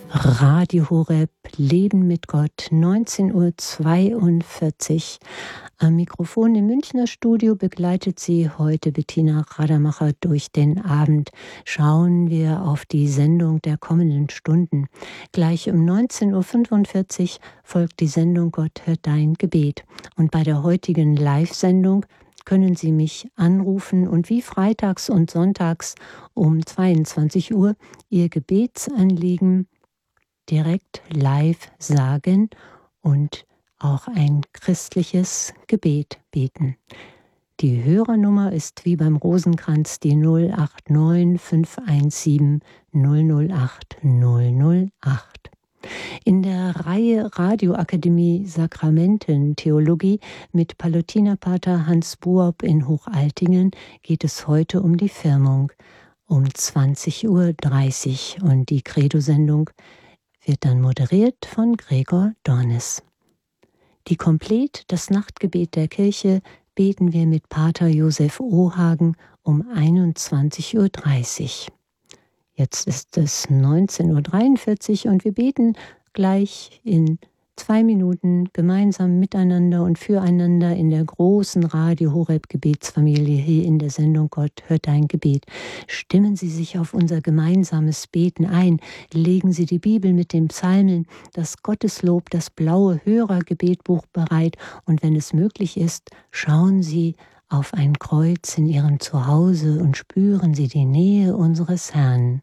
Radio Horeb, Leben mit Gott, 19:42 Uhr. Am Mikrofon im Münchner Studio begleitet Sie heute Bettina Radermacher durch den Abend. Schauen wir auf die Sendung der kommenden Stunden. Gleich um 19:45 Uhr folgt die Sendung Gott hört dein Gebet. Und bei der heutigen Live-Sendung können Sie mich anrufen und wie freitags und sonntags um 22 Uhr Ihr Gebetsanliegen direkt live sagen und auch ein christliches Gebet beten. Die Hörernummer ist wie beim Rosenkranz die 089 517 008 008. In der Reihe Radioakademie Sakramententheologie mit Pallotinerpater Hans Buob in Hochaltingen geht es heute um die Firmung um 20:30 Uhr und die Credo-Sendung wird dann moderiert von Gregor Dornis. Die Komplet, das Nachtgebet der Kirche, beten wir mit Pater Josef Ohagen um 21:30 Uhr. Jetzt ist es 19:43 Uhr und wir beten gleich in 2 Minuten gemeinsam miteinander und füreinander in der großen Radio Horeb Gebetsfamilie hier in der Sendung Gott hört dein Gebet. Stimmen Sie sich auf unser gemeinsames Beten ein. Legen Sie die Bibel mit den Psalmen, das Gotteslob, das blaue Hörergebetbuch bereit und wenn es möglich ist, schauen Sie auf ein Kreuz in Ihrem Zuhause und spüren Sie die Nähe unseres Herrn.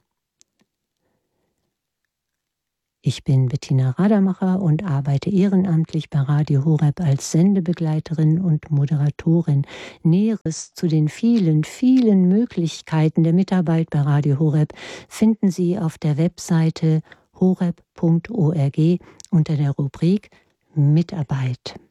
Ich bin Bettina Radermacher und arbeite ehrenamtlich bei Radio Horeb als Sendebegleiterin und Moderatorin. Näheres zu den vielen, vielen Möglichkeiten der Mitarbeit bei Radio Horeb finden Sie auf der Webseite horeb.org unter der Rubrik Mitarbeit.